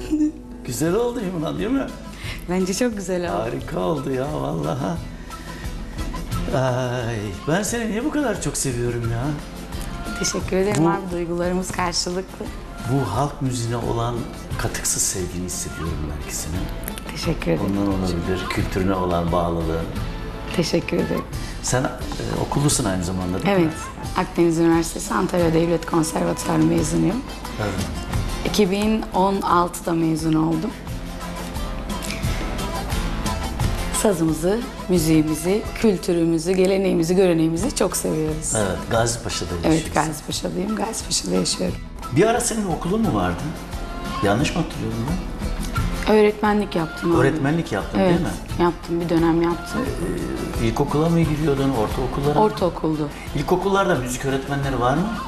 Güzel oldu Yunan, değil mi? Bence çok güzel oldu. Harika oldu ya vallahi. Ay, ben seni niye bu kadar çok seviyorum ya? Teşekkür ederim abi. Duygularımız karşılıklı. Bu halk müziğine olan katıksız sevgini hissediyorum belki senin. Teşekkür ederim. Ondan olabilir, kültürüne olan bağlılığın. Teşekkür ederim. Sen okullusun aynı zamanda değil mi? Evet. Akdeniz Üniversitesi Antalya Devlet Konservatuarı mezunuyum. Evet. 2016'da mezun oldum. Sazımızı, müziğimizi, kültürümüzü, geleneğimizi, göreneğimizi çok seviyoruz. Evet, Gazipaşa'da yaşıyorsun. Evet, Gazipaşa'dayım. Gazipaşa'da yaşıyorum. Bir ara senin okulun mu vardı? Yanlış mı hatırlıyorum ben? Öğretmenlik yaptım abi. Öğretmenlik yaptın Evet, değil mi? yaptım. Bir dönem yaptım. İlkokula mı gidiyordun, ortaokullara mı? Ortaokuldu. İlkokullarda müzik öğretmenleri var mı?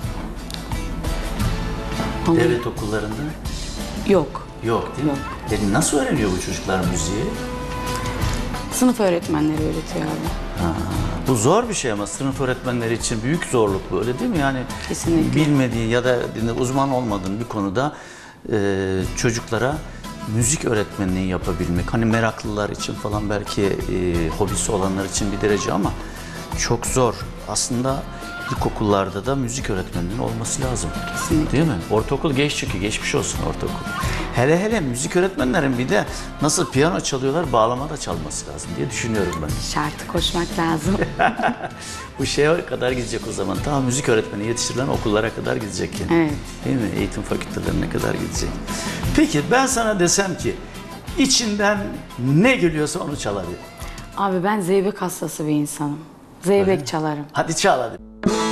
Ama Devlet okullarında? yok. Yok değil mi? Yok. Yani nasıl öğreniyor bu çocuklar müziği? Sınıf öğretmenleri öğretiyor abi. Bu zor bir şey ama sınıf öğretmenleri için büyük zorluk bu, öyle değil mi? Yani Kesinlikle. bilmediğin ya da uzman olmadığın bir konuda çocuklara müzik öğretmenliği yapabilmek. Hani meraklılar için falan belki hobisi olanlar için bir derece ama çok zor. Aslında ilkokullarda da müzik öğretmenliğinin olması lazım. Kesinlikle. Değil mi? Ortaokul geç çünkü. Geçmiş olsun ortaokul. Hele hele müzik öğretmenlerin bir de nasıl piyano çalıyorlar, bağlama da çalması lazım diye düşünüyorum ben. Şartı koşmak lazım. Bu şeye kadar gidecek o zaman. Tamam, müzik öğretmeni yetiştirilen okullara kadar gidecek yani. Evet. Değil mi? Eğitim fakültelerine kadar gidecek. Peki ben sana desem ki içinden ne geliyorsa onu çal hadi. Abi ben zeybek hastası bir insanım. Zeybek çalarım. Hadi çal hadi.